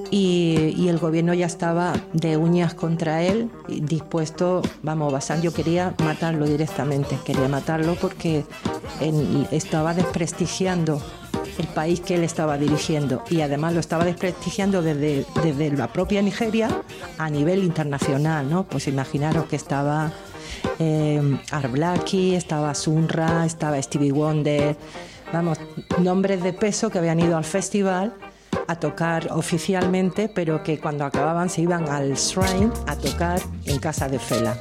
y el gobierno ya estaba de uñas contra él, dispuesto, Obasanjo quería matarlo directamente, quería matarlo porque estaba desprestigiando el país que él estaba dirigiendo, y además lo estaba desprestigiando desde la propia Nigeria a nivel internacional, ¿no? Pues imaginaros que estaba Art Blakey, estaba Sunra, estaba Stevie Wonder, nombres de peso que habían ido al festival a tocar oficialmente, pero que cuando acababan se iban al shrine a tocar en casa de Fela.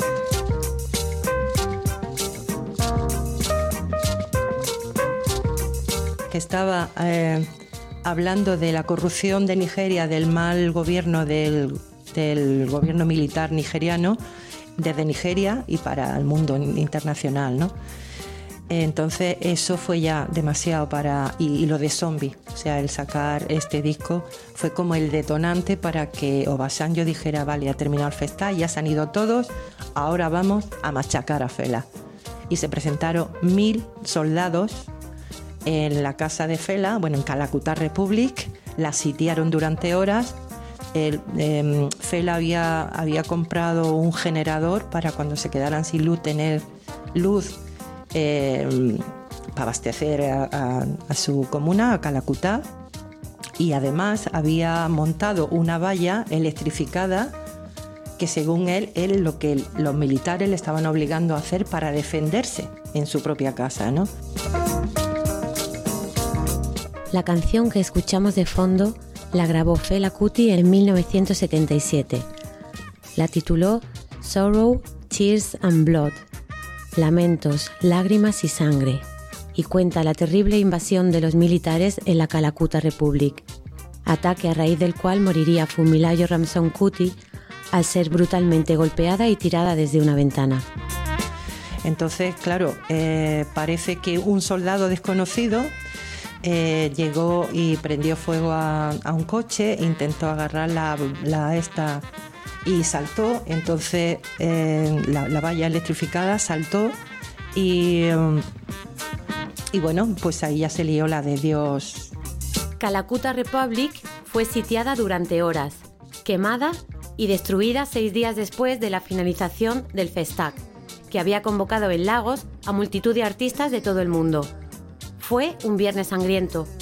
Que estaba hablando de la corrupción de Nigeria, del mal gobierno del gobierno militar nigeriano, desde Nigeria y para el mundo internacional, ¿no? Entonces eso fue ya demasiado y lo de Zombie, o sea, el sacar este disco fue como el detonante para que Obasanjo dijera, vale, ha terminado el festival, ya se han ido todos, ahora vamos a machacar a Fela. Y se presentaron 1.000 soldados en la casa de Fela, en Calacutta Republic, la sitiaron durante horas. Fela había comprado un generador para cuando se quedaran sin luz, tener luz para abastecer a su comuna, a Calacutta, y además había montado una valla electrificada que según él lo que los militares le estaban obligando a hacer para defenderse en su propia casa, ¿no? La canción que escuchamos de fondo la grabó Fela Kuti en 1977. La tituló Sorrow, Tears and Blood, Lamentos, Lágrimas y Sangre, y cuenta la terrible invasión de los militares en la Calacutta Republic, ataque a raíz del cual moriría Funmilayo Ransome Kuti al ser brutalmente golpeada y tirada desde una ventana. Entonces, claro, parece que un soldado desconocido llegó y prendió fuego a un coche, intentó agarrar esta y saltó. Entonces la valla electrificada saltó y bueno, pues ahí ya se lió la de Dios. Calacutta Republic fue sitiada durante horas, quemada y destruida 6 días después de la finalización del Festac, que había convocado en Lagos a multitud de artistas de todo el mundo. Fue un viernes sangriento,